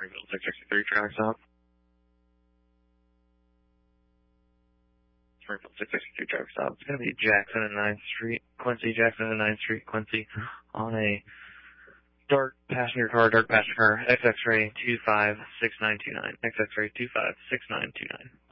Springfield 663 traffic stop. Springfield 663 traffic stop. It's going to be Jackson and 9th Street. Jackson and 9th Street, Quincy, on a dark passenger car, XX-ray 256929. XX-ray 256929.